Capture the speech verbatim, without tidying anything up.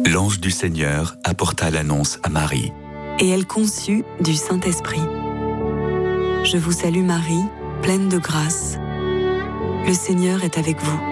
L'ange du Seigneur apporta l'annonce à Marie. Et elle conçut du Saint-Esprit. Je vous salue Marie, pleine de grâce. Le Seigneur est avec vous.